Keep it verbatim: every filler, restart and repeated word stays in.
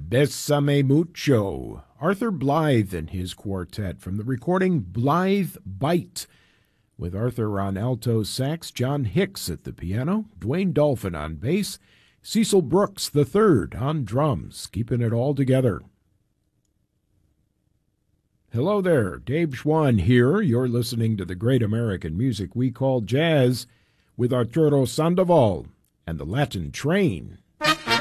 Bésame Mucho, Arthur Blythe and his quartet from the recording Blythe Bite, with Arthur on alto sax, John Hicks at the piano, Dwayne Dolphin on bass, Cecil Brooks the third on drums, keeping it all together. Hello there, Dave Schwann here. You're listening to the great American music we call jazz with Arturo Sandoval and the Latin Train.